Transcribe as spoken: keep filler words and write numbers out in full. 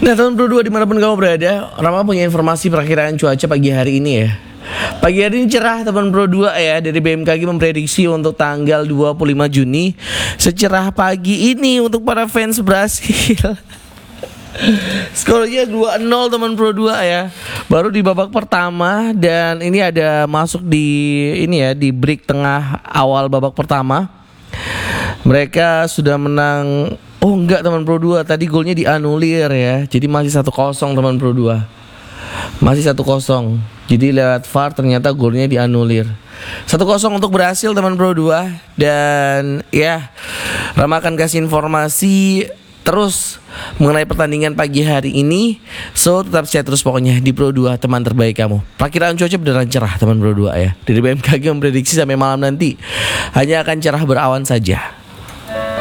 Nah teman Pro dua dimanapun kamu berada, Rama punya informasi perakiraan cuaca pagi hari ini ya. Pagi hari ini cerah teman Pro dua ya. Dari B M K G memprediksi untuk tanggal dua puluh lima Juni secerah pagi ini untuk para fans Brasil. Skornya dua nol teman Pro dua ya. Baru di babak pertama, dan ini ada masuk di ini ya, di break tengah awal babak pertama. Mereka sudah menang. Oh enggak teman Pro dua, tadi golnya dianulir ya. Jadi masih satu kosong teman Pro dua. Masih satu kosong. Jadi lewat V A R ternyata golnya dianulir. satu kosong untuk berhasil teman Pro dua. Dan ya, Rama akan kasih informasi terus mengenai pertandingan pagi hari ini. So tetap stay terus pokoknya di Pro dua, teman terbaik kamu. Perkiraan cuaca beneran cerah teman Pro dua ya. Dari B M K G memprediksi sampai malam nanti hanya akan cerah berawan saja.